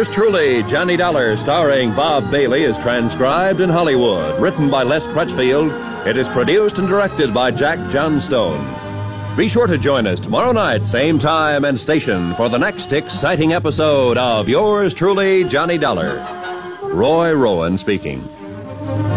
truly, Johnny Dollar, starring Bob Bailey, is transcribed in Hollywood. Written by Les Crutchfield, it is produced and directed by Jack Johnstone. Be sure to join us tomorrow night, same time and station, for the next exciting episode of Yours Truly, Johnny Dollar. Roy Rowan speaking.